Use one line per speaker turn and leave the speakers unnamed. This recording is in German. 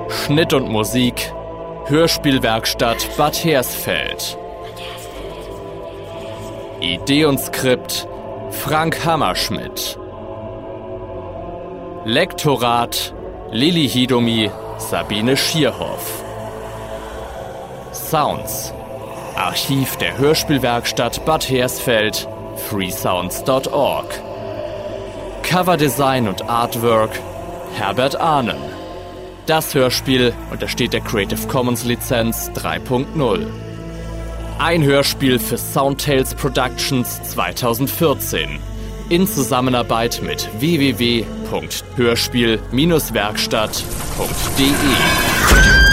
Schnitt und Musik Hörspielwerkstatt Bad Hersfeld. Idee und Skript Frank Hammerschmidt. Lektorat Lilly Hidomi, Sabine Schierhoff. Sounds Archiv der Hörspielwerkstatt Bad Hersfeld, freesounds.org. Coverdesign und Artwork Herbert Ahnen. Das Hörspiel untersteht der Creative Commons Lizenz 3.0. Ein Hörspiel für Soundtales Productions 2014 in Zusammenarbeit mit www.hörspiel-werkstatt.de.